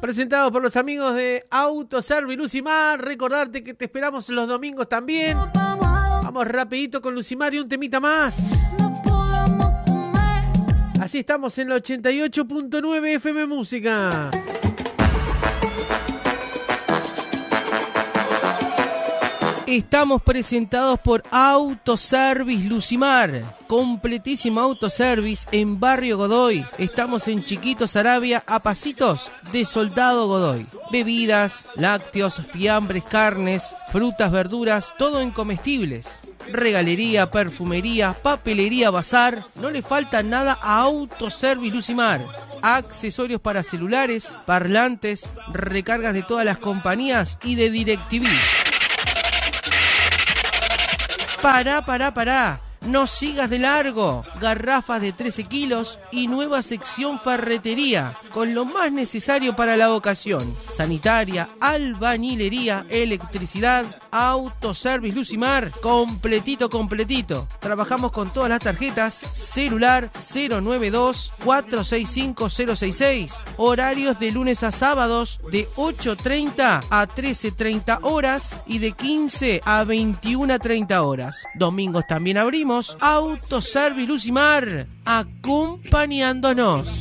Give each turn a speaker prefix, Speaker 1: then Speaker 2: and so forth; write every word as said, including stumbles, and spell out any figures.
Speaker 1: Presentado por los amigos de Autoservi Lucimar. Recordarte que te esperamos los domingos también. Vamos rapidito con Lucimar y un temita más. Así estamos en la ochenta y ocho punto nueve F M Música.
Speaker 2: Estamos presentados por Autoservice Lucimar, completísima autoservice en Barrio Godoy. Estamos en Chiquito Saravia, a pasitos de Soldado Godoy. Bebidas, lácteos, fiambres, carnes, frutas, verduras, todo en comestibles. Regalería, perfumería, papelería, bazar. No le falta nada a Autoservice Lucimar. Accesorios para celulares, parlantes, recargas de todas las compañías y de DirecTV. Pará, pará, pará. No sigas de largo. Garrafas de trece kilos y nueva sección ferretería, con lo más necesario para la ocasión. Sanitaria, albañilería, electricidad, Autoservice Lucimar, completito, completito. Trabajamos con todas las tarjetas, celular cero nueve dos, cuatro seis cinco, cero seis seis. Horarios de lunes a sábados de ocho treinta a trece treinta horas y de quince a veintiuna treinta horas. Domingos también abrimos. Autoservice Lucimar, acompañándonos.